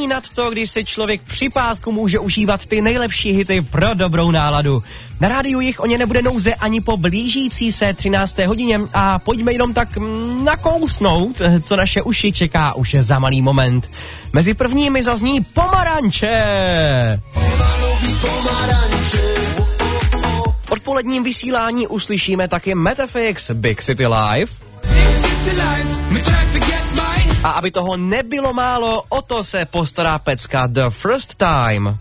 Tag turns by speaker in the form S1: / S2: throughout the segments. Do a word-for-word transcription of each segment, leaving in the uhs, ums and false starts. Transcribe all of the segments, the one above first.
S1: není nad to, když si člověk při pátku může užívat ty nejlepší hity pro dobrou náladu. Na rádiu jich o ně nebude nouze ani po blížící se třinácté hodině a pojďme jenom tak nakousnout, co naše uši čeká už za malý moment. Mezi prvními zazní Pomaranče. V odpoledním vysílání uslyšíme taky Metafix, Big City Live. A aby toho nebylo málo, o to se postará pecka The First Time.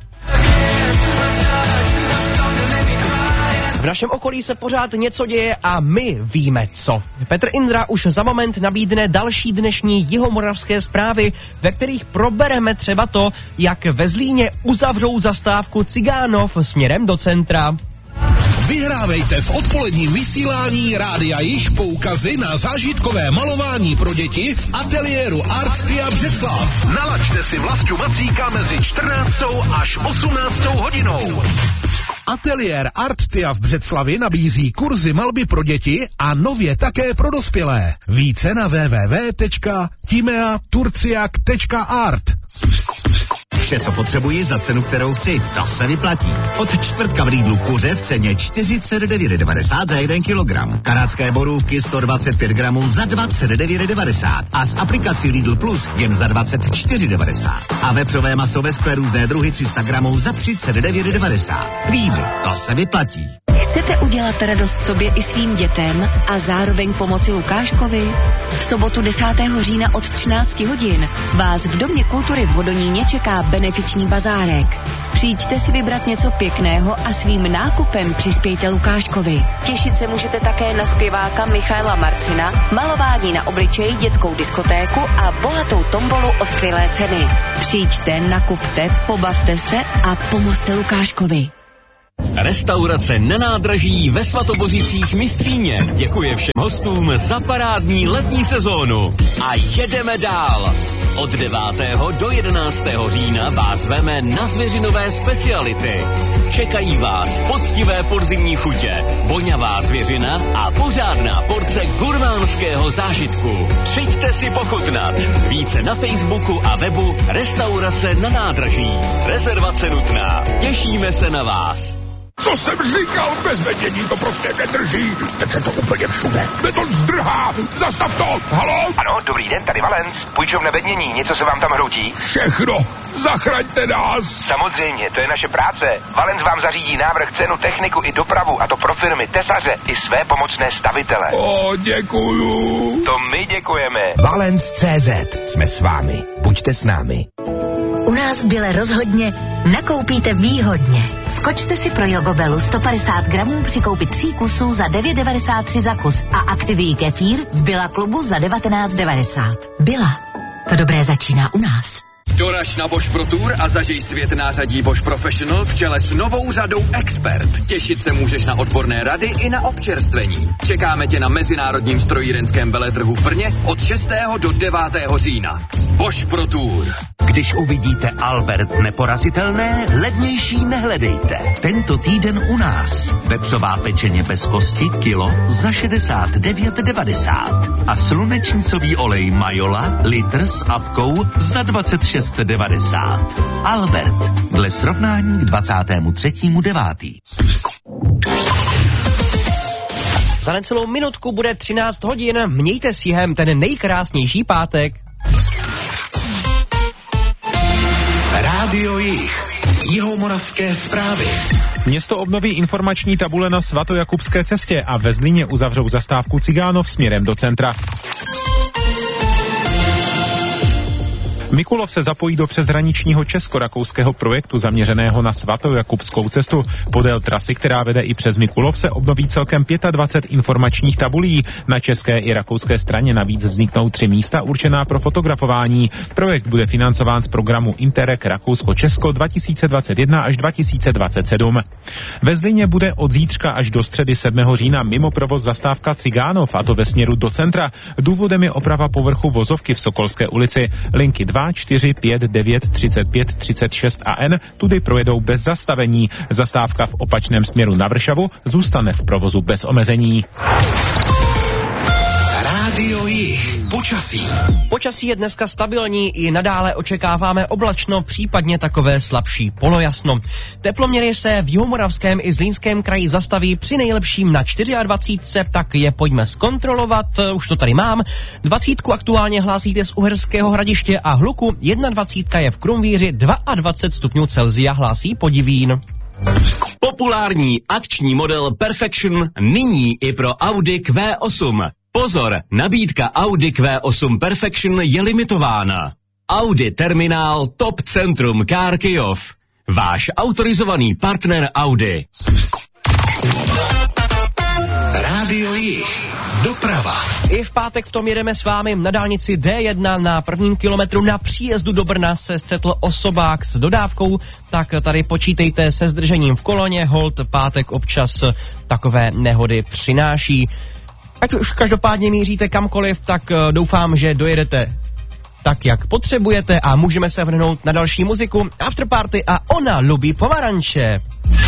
S1: V našem okolí se pořád něco děje a my víme co. Petr Indra už za moment nabídne další dnešní jihomoravské zprávy, ve kterých probereme třeba to, jak ve Zlíně uzavřou zastávku Cigánov směrem do centra.
S2: Vyhrávejte v odpoledním vysílání Rádia Jich poukazy na zážitkové malování pro děti v ateliéru Artia Břeclav. Nalaďte si Vlastu Macíka mezi čtrnáctou až osmnáctou hodinou. Ateliér Artia v Břeclavi nabízí kurzy malby pro děti a nově také pro dospělé. Více na w w w tečka timea turciak tečka art.
S3: Vše, co potřebuji za cenu, kterou chci, to se vyplatí. Od čtvrtka v Lidlu kuře v ceně čtyřicet devět devadesát za jeden kilogram. Kanadské borůvky sto dvacet pět gramů za dvacet devět devadesát. A s aplikací Lidl Plus jen za dvacet čtyři devadesát. A vepřové maso ve skle různé druhy tři sta gramů za třicet devět devadesát. Lidl, to se vyplatí.
S4: Chcete udělat radost sobě i svým dětem a zároveň pomoci Lukáškovi? V sobotu desátého října od třinácti hodin vás v Domě kultury v Hodoníně čeká benefiční bazárek. Přijďte si vybrat něco pěkného a svým nákupem přispějte Lukáškovi. Těšit se můžete také na zpěváka Michaela Marcina, malování na obličeji, dětskou diskotéku a bohatou tombolu o skvělé ceny. Přijďte, nakupte, pobavte se a pomozte Lukáškovi.
S5: Restaurace Na nádraží ve Svatobořicích Mistříně děkuje všem hostům za parádní letní sezónu. A jedeme dál. Od devátého do jedenáctého října vás veme na zvěřinové speciality. Čekají vás poctivé podzimní chutě, voňavá zvěřina a pořádná porce gurmánského zážitku. Přijďte si pochutnat. Více na Facebooku a webu Restaurace Na nádraží. Rezervace nutná. Těšíme se na vás.
S2: Co jsem říkal, bez vedění to prostě nedrží. Teď se to úplně všude. Beton zdrhá. Zastav to. Haló?
S6: Ano, dobrý den, tady Valens. Půjčovna vednění, něco se vám tam hroutí?
S2: Všechno. Zachraňte nás.
S6: Samozřejmě, to je naše práce. Valens vám zařídí návrh, cenu, techniku i dopravu, a to pro firmy, tesaře i své pomocné stavitele.
S2: O, děkuju.
S6: To my děkujeme.
S7: Valens tečka cé zet. Jsme s vámi. Buďte s námi.
S4: U nás Byle rozhodně nakoupíte výhodně. Skočte si pro Jogobelu sto padesát gramů při koupi tří kusů za devět devadesát tři za kus a aktivní kefír v Byla klubu za devatenáct devadesát. Byla. To dobré začíná u nás.
S8: Doraž na Bosch Pro Tour a zažij svět nářadí Bosch Professional v čele s novou řadou Expert. Těšit se můžeš na odborné rady i na občerstvení. Čekáme tě na mezinárodním strojírenském veletrhu v Brně od šestého do devátého října. Bosch Pro Tour.
S3: Když uvidíte Albert neporazitelné, levnější nehledejte. Tento týden u nás. Vepřová pečeně bez kosti kilo za šedesát devět devadesát. A slunečnicový olej Majola litr s apkou za dvacet šest devadesát. Albert, dle srovnání k dvacátému třetímu devátý.
S1: Za necelou minutku bude třináct hodin, mějte s jihem ten nejkrásnější pátek.
S2: Rádio Jich. Jihomoravské zprávy.
S9: Město obnoví informační tabule na Svatojakubské cestě a ve Zlíně uzavřou zastávku Cigánov směrem do centra. Mikulov se zapojí do přeshraničního česko-rakouského projektu zaměřeného na Svatojakubskou cestu. Podél trasy, která vede i přes Mikulov, se obnoví celkem dvacet pět informačních tabulí. Na české i rakouské straně navíc vzniknou tři místa určená pro fotografování. Projekt bude financován z programu Interreg Rakousko-Česko dva tisíce dvacet jedna až dva tisíce dvacet sedm. Ve Zlíně bude od zítřka až do středy sedmého října mimo provoz zastávka Cigánov, a to ve směru do centra. Důvodem je oprava povrchu vozovky v Sokolské ulici. Linky dva, čtyři, pět, devět, třicet pět, třicet šest a N tudy projedou bez zastavení. Zastávka v opačném směru na Vršavu zůstane v provozu bez omezení.
S2: Rádio Jich. počasí.
S1: Počasí je dneska stabilní, i nadále očekáváme oblačno, případně takové slabší polojasno. Teploměry se v Jihomoravském i Zlínském kraji zastaví při nejlepším na dvacet čtyři, tak je pojďme zkontrolovat, už to tady mám. dvacítku aktuálně hlásíte z Uherského Hradiště a Hluku, dvacet jedna je v Krumvíři, dvacet dva stupňů Celsia hlásí Podivín.
S5: Populární akční model Perfection nyní i pro Audi Q osm. Pozor, nabídka Audi Q osm Perfection je limitována. Audi Terminál Top Centrum Car Kyjov. Váš autorizovaný partner Audi.
S2: Rádio Jih. Doprava.
S1: I v pátek v tom jedeme s vámi. Na dálnici D jedna na prvním kilometru na příjezdu do Brna se střetl osobák s dodávkou, tak tady počítejte se zdržením v koloně, holt pátek občas takové nehody přináší. Ať už každopádně míříte kamkoliv, tak doufám, že dojedete tak, jak potřebujete a můžeme se vrhnout na další muziku Afterparty a Ona lubí pomaranče.